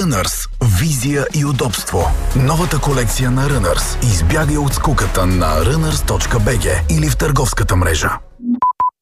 Runners. Визия и удобство. Новата колекция на Runners. Избягай от скуката на runners.bg или в търговската мрежа.